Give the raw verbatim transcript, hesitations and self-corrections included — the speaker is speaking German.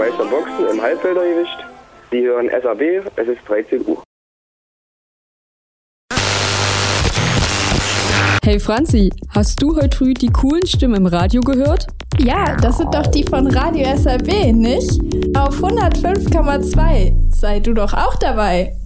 Meister Boxen im Halbfeldergewicht. Sie hören S A B, es ist dreizehn Uhr. Hey Franzi, hast du heute früh die coolen Stimmen im Radio gehört? Ja, das sind doch die von Radio S A B, nicht? Auf hundertfünf Komma zwei. Sei du doch auch dabei.